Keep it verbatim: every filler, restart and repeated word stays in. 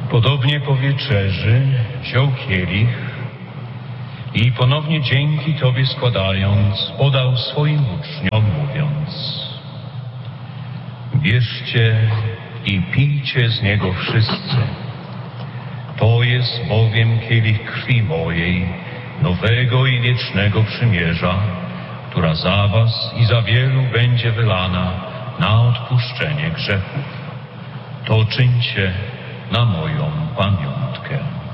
Podobnie po wieczerzy wziął kielich i ponownie dzięki Tobie składając, podał swoim uczniom, mówiąc: bierzcie i pijcie z niego wszyscy. To jest bowiem kielich krwi mojej, nowego i wiecznego przymierza, która za was i za wielu będzie wylana na odpuszczenie grzechów. To czyńcie na moją pamiątkę.